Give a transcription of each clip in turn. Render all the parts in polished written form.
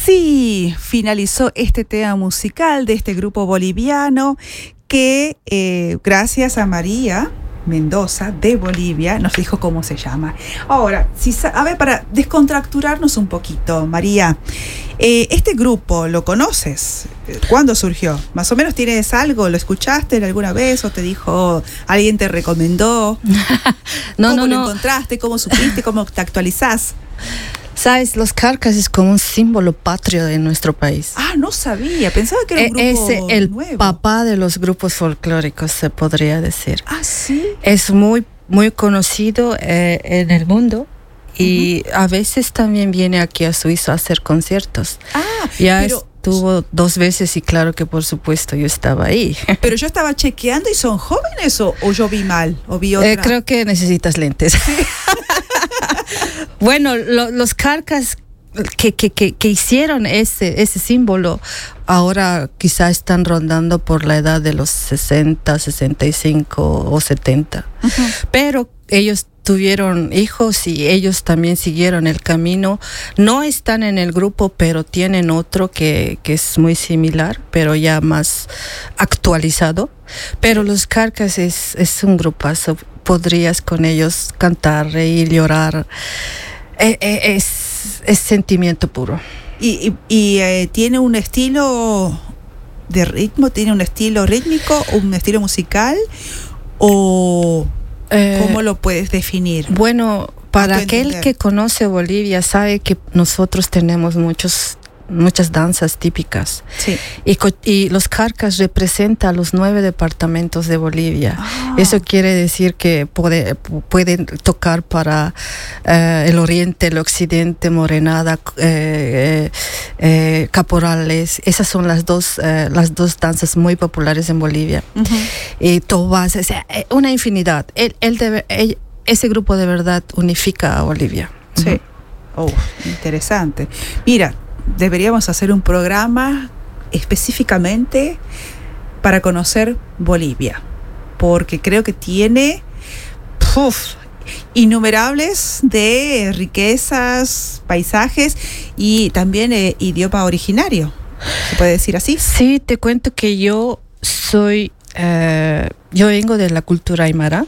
Sí, finalizó este tema musical de este grupo boliviano que gracias a María Mendoza de Bolivia nos dijo cómo se llama. Ahora, a ver, para descontracturarnos un poquito, María, este grupo, ¿lo conoces? ¿Cuándo surgió? ¿Más o menos tienes algo? ¿Lo escuchaste alguna vez o te dijo, alguien te recomendó? ¿Cómo lo encontraste? ¿Cómo supiste? ¿Cómo te actualizás? Sabes, los Carcas es como un símbolo patrio de nuestro país. Ah, no sabía, pensaba que era un grupo Es el nuevo. papá de los grupos folclóricos, se podría decir. Ah, sí. Es muy, muy conocido en el mundo y a veces también viene aquí a Suiza a hacer conciertos. Ah, ya pero estuvo 2 veces y claro que por supuesto yo estaba ahí. Pero yo estaba chequeando y son jóvenes o yo vi mal o vi otra. Creo que necesitas lentes. ¿Sí? Bueno, los Carcas que hicieron ese símbolo ahora quizá están rondando por la edad de los 60, 65 o 70. Pero ellos tuvieron hijos y ellos también siguieron el camino. No están en el grupo, pero tienen otro que es muy similar, pero ya más actualizado. Pero los Carcas es un grupazo. Podrías con ellos cantar, reír, llorar. Es sentimiento puro. ¿Y tiene un estilo de ritmo? ¿Tiene un estilo rítmico? ¿Un estilo musical? ¿O cómo lo puedes definir? Bueno, para aquel que conoce Bolivia sabe que nosotros tenemos muchas danzas típicas. Sí. Y los Carcas representan los 9 departamentos de Bolivia. Eso quiere decir que pueden tocar para el oriente, el occidente, Morenada, caporales. Esas son las dos danzas muy populares en Bolivia. Y tobas, o sea, una infinidad. Ese grupo de verdad unifica a Bolivia. Sí. Interesante. Mira, deberíamos hacer un programa específicamente para conocer Bolivia, porque creo que tiene innumerables de riquezas, paisajes y también idioma originario, ¿se puede decir así? Sí, te cuento que yo vengo de la cultura aymara.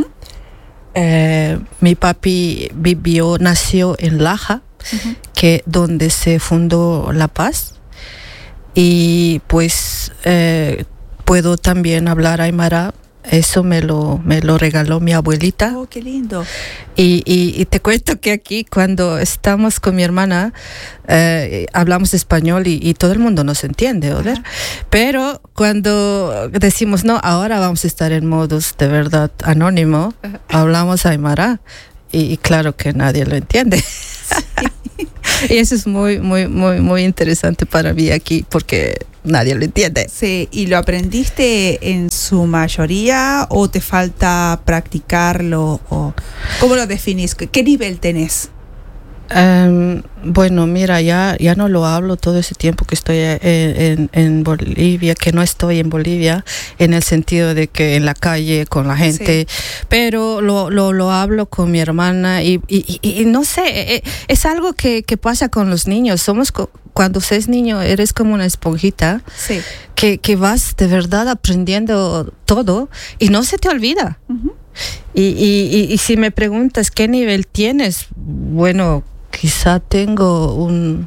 Mi papi nació en Laja, donde se fundó La Paz, y pues puedo también hablar aymara. Eso me lo regaló mi abuelita. Oh, qué lindo. Y te cuento que aquí cuando estamos con mi hermana hablamos español y todo el mundo nos entiende, ¿verdad? Pero cuando decimos no, ahora vamos a estar en modos de verdad anónimo, hablamos aymara y claro que nadie lo entiende. Y eso es muy, muy, muy, muy interesante para mí aquí porque nadie lo entiende. Sí, ¿y lo aprendiste en su mayoría o te falta practicarlo? O ¿cómo lo definís? ¿Qué nivel tenés? Bueno, mira, ya no lo hablo todo ese tiempo que estoy en Bolivia, que no estoy en Bolivia, en el sentido de que en la calle con la gente, pero lo hablo con mi hermana y no sé, es algo que pasa con los niños. Cuando seas niño eres como una esponjita que vas de verdad aprendiendo todo y no se te olvida. Y si me preguntas qué nivel tienes, bueno, quizá tengo un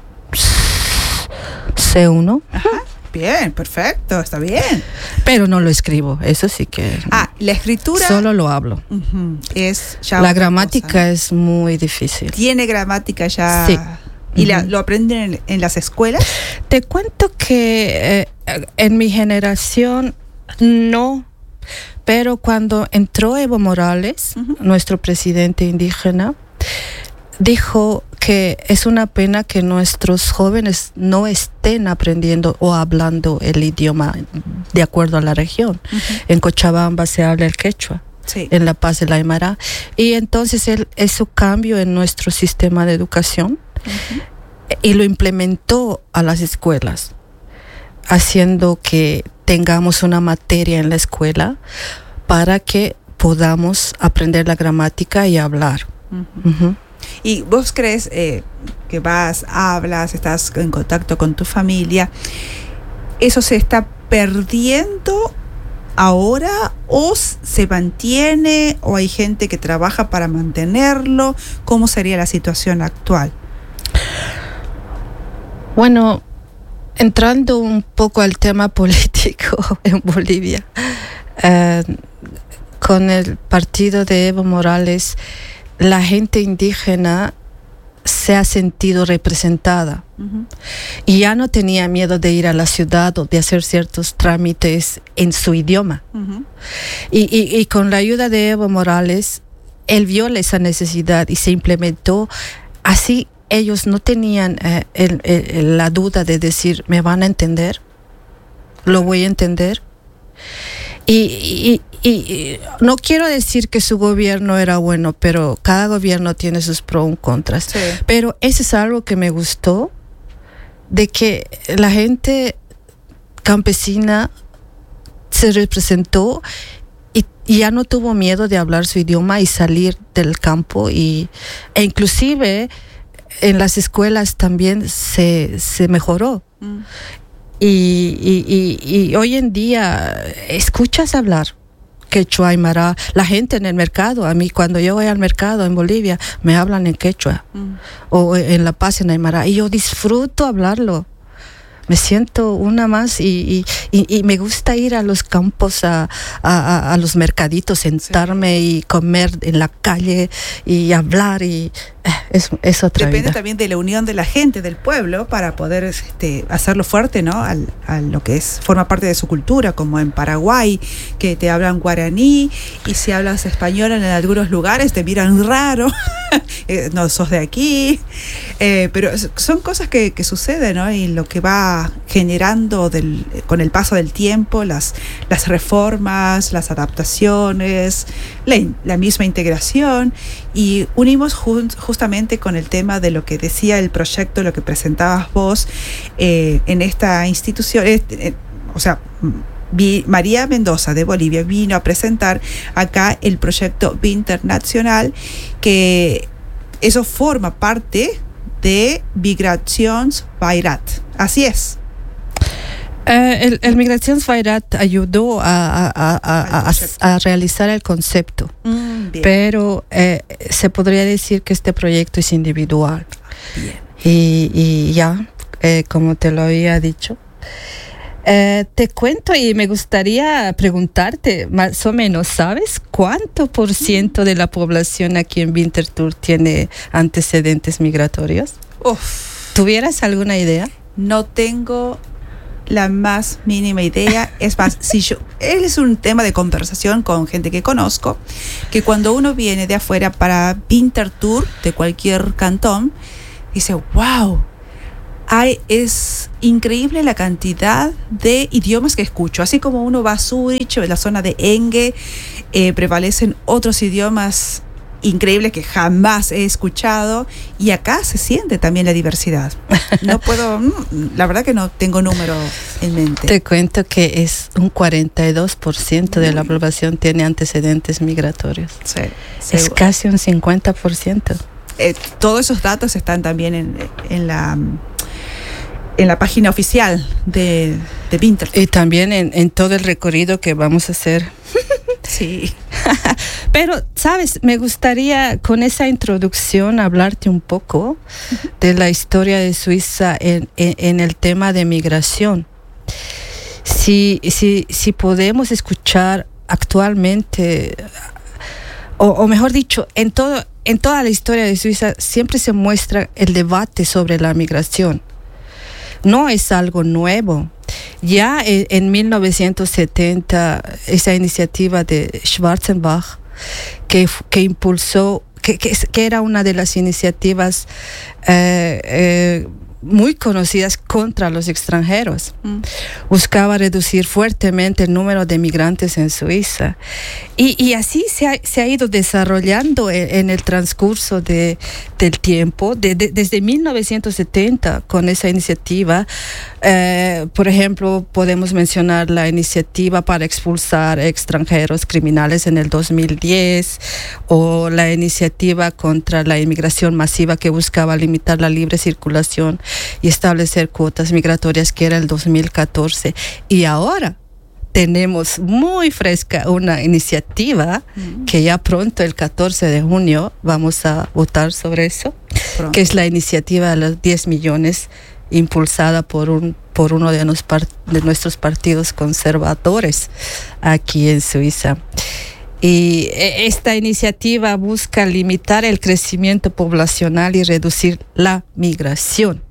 C1. Ajá. Bien, perfecto, está bien. Pero no lo escribo, eso sí que... la escritura... Solo lo hablo. Es ya la gramática es muy difícil. ¿Tiene gramática ya? Sí. ¿Y lo aprenden en las escuelas? Te cuento que en mi generación no, pero cuando entró Evo Morales, nuestro presidente indígena, dijo que es una pena que nuestros jóvenes no estén aprendiendo o hablando el idioma de acuerdo a la región. En Cochabamba se habla el quechua, en La Paz el aymara, y entonces su cambio en nuestro sistema de educación y lo implementó a las escuelas, haciendo que tengamos una materia en la escuela para que podamos aprender la gramática y hablar. ¿Y vos crees que vas, hablas, estás en contacto con tu familia, eso se está perdiendo ahora o se mantiene o hay gente que trabaja para mantenerlo? ¿Cómo sería la situación actual? Bueno, entrando un poco al tema político en Bolivia, con el partido de Evo Morales, la gente indígena se ha sentido representada. Uh-huh. Y ya no tenía miedo de ir a la ciudad o de hacer ciertos trámites en su idioma. Uh-huh. Y con la ayuda de Evo Morales, él vio esa necesidad y se implementó. Así ellos no tenían la duda de decir, ¿me van a entender? ¿Lo voy a entender? Y no quiero decir que su gobierno era bueno, pero cada gobierno tiene sus pros y contras. Sí. Pero eso es algo que me gustó, de que la gente campesina se representó y ya no tuvo miedo de hablar su idioma y salir del campo. E inclusive en las escuelas también se mejoró. Y hoy en día escuchas hablar quechua, aymara, la gente en el mercado. A mí cuando yo voy al mercado en Bolivia me hablan en quechua o en La Paz en aymara y yo disfruto hablarlo. Me siento una más y me gusta ir a los campos, a los mercaditos, sentarme y comer en la calle y hablar y es otra Depende vida. También de la unión de la gente, del pueblo, para poder hacerlo fuerte, ¿no? A lo que forma parte de su cultura, como en Paraguay, que te hablan guaraní y si hablas español en algunos lugares te miran raro, no sos de aquí, pero son cosas que suceden, ¿no? Y lo que va generando con el paso del tiempo, las reformas, las adaptaciones, la misma integración, y unimos justamente con el tema de lo que decía el proyecto, lo que presentabas vos en esta institución, María Mendoza de Bolivia vino a presentar acá el proyecto Vinternacional, que eso forma parte de Migrationsbeirat. Así es. El Migrationsbeirat ayudó a realizar el concepto, pero se podría decir que este proyecto es individual. Bien. Y ya, como te lo había dicho, te cuento y me gustaría preguntarte, más o menos, ¿sabes cuánto por ciento de la población aquí en Winterthur tiene antecedentes migratorios? ¿Tuvieras alguna idea? No tengo la más mínima idea. Es más, es un tema de conversación con gente que conozco, que cuando uno viene de afuera para Winterthur, de cualquier cantón, dice, wow, es increíble la cantidad de idiomas que escucho. Así como uno va a Zurich o en la zona de Enge, prevalecen otros idiomas increíbles que jamás he escuchado, y acá se siente también la diversidad. No puedo, la verdad que no tengo número en mente. Te cuento que es un 42% de la población tiene antecedentes migratorios. Sí, es casi un 50%. Todos esos datos están también en la página oficial de Winterthur. Y también en todo el recorrido que vamos a hacer. Sí. Pero, ¿sabes? Me gustaría con esa introducción hablarte un poco de la historia de Suiza en el tema de migración. Si podemos escuchar actualmente, o mejor dicho, en toda la historia de Suiza siempre se muestra el debate sobre la migración. No es algo nuevo. Ya en 1970, esa iniciativa de Schwarzenbach, que impulsó, que era una de las iniciativas muy conocidas contra los extranjeros. Buscaba reducir fuertemente el número de migrantes en Suiza. Y así se ha ido desarrollando en el transcurso del tiempo, desde 1970 con esa iniciativa. Por ejemplo, podemos mencionar la iniciativa para expulsar extranjeros criminales en el 2010, o la iniciativa contra la inmigración masiva que buscaba limitar la libre circulación y establecer cuotas migratorias, que era el 2014. Y ahora tenemos muy fresca una iniciativa que ya pronto, el 14 de junio, vamos a votar sobre eso, que es la iniciativa de los 10 millones impulsada por uno de nuestros partidos conservadores aquí en Suiza. Y esta iniciativa busca limitar el crecimiento poblacional y reducir la migración,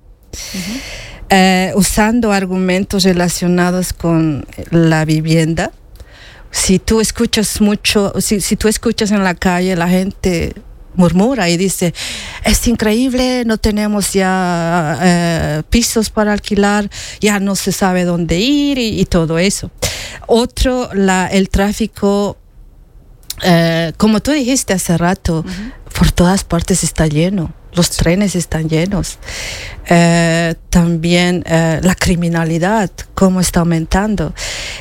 usando argumentos relacionados con la vivienda. Si tú escuchas en la calle, la gente murmura y dice: es increíble, no tenemos ya pisos para alquilar, ya no se sabe dónde ir y todo eso. Otro, el tráfico, como tú dijiste hace rato, por todas partes está lleno, los trenes están llenos. También la criminalidad, cómo está aumentando.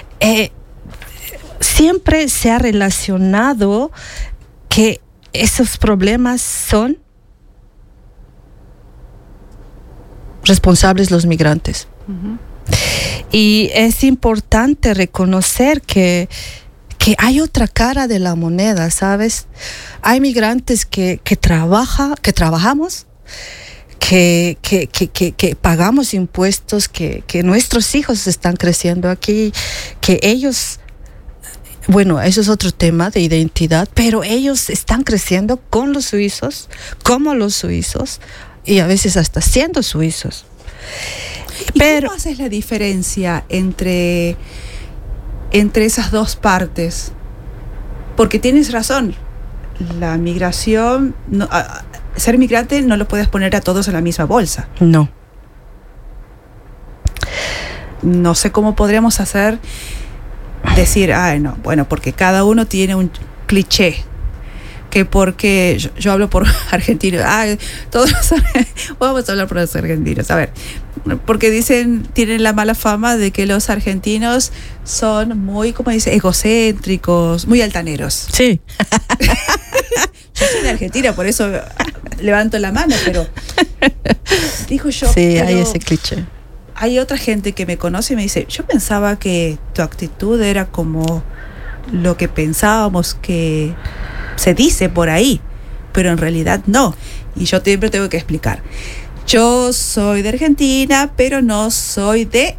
Siempre se ha relacionado que esos problemas son responsables los migrantes. Y es importante reconocer que hay otra cara de la moneda, ¿sabes? Hay migrantes que trabajamos, que pagamos impuestos, que nuestros hijos están creciendo aquí, que ellos... Bueno, eso es otro tema de identidad, pero ellos están creciendo con los suizos, como los suizos, y a veces hasta siendo suizos. ¿Cómo haces la diferencia entre esas dos partes? Porque tienes razón, la migración, ser migrante no lo puedes poner a todos en la misma bolsa. No. No sé cómo podríamos decir, no, bueno, porque cada uno tiene un cliché, que porque yo hablo por argentinos, vamos a hablar por los argentinos, a ver, porque tienen la mala fama de que los argentinos son muy, ¿cómo dice?, egocéntricos, muy altaneros. Sí. Yo soy de Argentina, por eso levanto la mano, pero digo yo. Sí, hay ese cliché. Hay otra gente que me conoce y me dice: yo pensaba que tu actitud era como lo que pensábamos que se dice por ahí, pero en realidad no. Y yo siempre tengo que explicar: yo soy de Argentina, pero no soy de...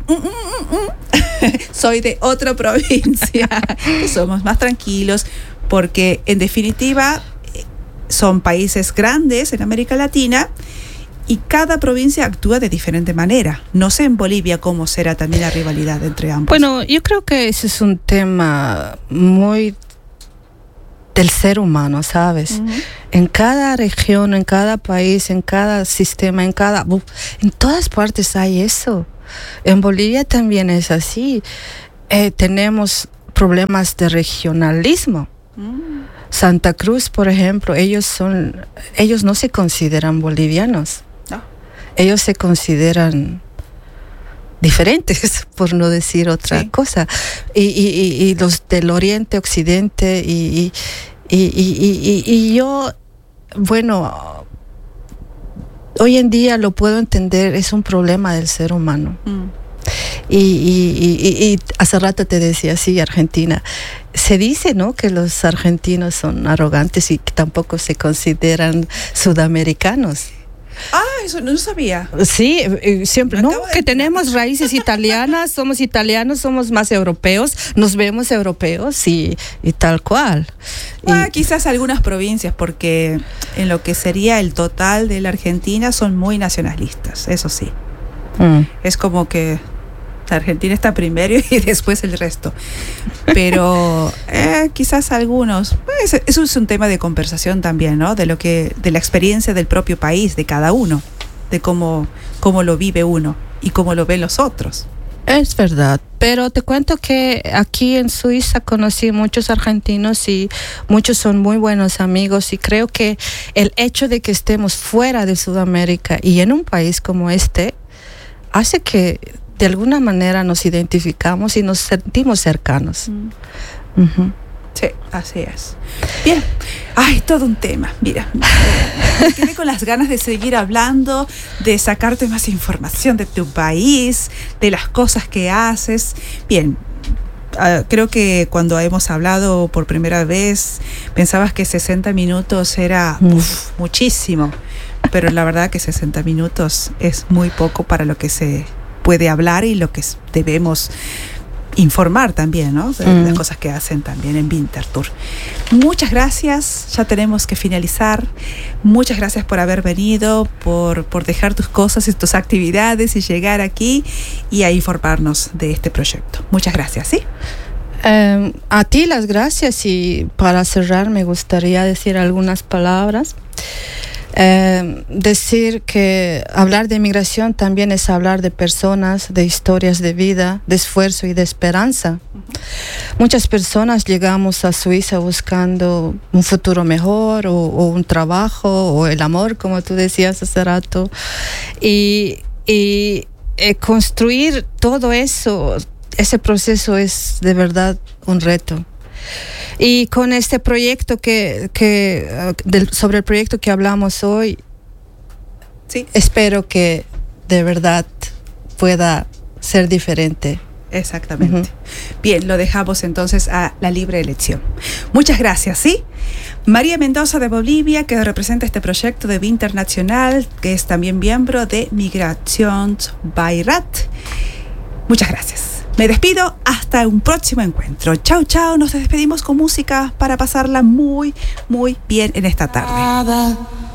soy de otra provincia. Somos más tranquilos porque, en definitiva, son países grandes en América Latina y cada provincia actúa de diferente manera. No sé en Bolivia cómo será también la rivalidad entre ambos. Bueno, yo creo que ese es un tema muy del ser humano, ¿sabes? En cada región, en cada país, en cada sistema, en todas partes hay eso. En Bolivia también es así. Tenemos problemas de regionalismo. Santa Cruz, por ejemplo, ellos no se consideran bolivianos. No. Ellos se consideran diferentes, por no decir otra cosa. Y los del Oriente, Occidente, y yo, bueno, hoy en día lo puedo entender, es un problema del ser humano. Y hace rato te decía, sí, Argentina. Se dice, ¿no?, que los argentinos son arrogantes y que tampoco se consideran sudamericanos. Eso no sabía. Sí, siempre, ¿no? Que tenemos raíces italianas, somos italianos, somos más europeos, nos vemos europeos y tal cual. Quizás algunas provincias, porque en lo que sería el total de la Argentina son muy nacionalistas, eso sí. Es como que la Argentina está primero y después el resto. Pero quizás algunos, eso es un tema de conversación también, ¿no? De la experiencia del propio país, de cada uno. de cómo lo vive uno y cómo lo ven los otros. Es verdad, pero te cuento que aquí en Suiza conocí muchos argentinos y muchos son muy buenos amigos, y creo que el hecho de que estemos fuera de Sudamérica y en un país como este hace que de alguna manera nos identificamos y nos sentimos cercanos. Uh-huh. Sí, así es. Bien, ay, todo un tema. Mira, me quedé con las ganas de seguir hablando, de sacarte más información de tu país, de las cosas que haces. Bien, creo que cuando hemos hablado por primera vez, pensabas que 60 minutos era muchísimo, pero la verdad que 60 minutos es muy poco para lo que se puede hablar y lo que debemos informar también, ¿no? De las cosas que hacen también en Winterthur. Muchas gracias, ya tenemos que finalizar. Muchas gracias por haber venido, por dejar tus cosas y tus actividades y llegar aquí y a informarnos de este proyecto. Muchas gracias, ¿sí? A ti las gracias, y para cerrar me gustaría decir algunas palabras. Decir que hablar de migración también es hablar de personas, de historias de vida, de esfuerzo y de esperanza. Muchas personas llegamos a Suiza buscando un futuro mejor, o un trabajo, o el amor, como tú decías hace rato, y construir todo eso, ese proceso es de verdad un reto. Y con este proyecto sobre el proyecto que hablamos hoy, sí, espero que de verdad pueda ser diferente. Exactamente. Bien, lo dejamos entonces a la libre elección. Muchas gracias, ¿sí? María Mendoza de Bolivia, que representa este proyecto de Internacional, que es también miembro de Migrationsbeirat. Muchas gracias. Me despido hasta un próximo encuentro. Chau, chau. Nos despedimos con música para pasarla muy, muy bien en esta tarde.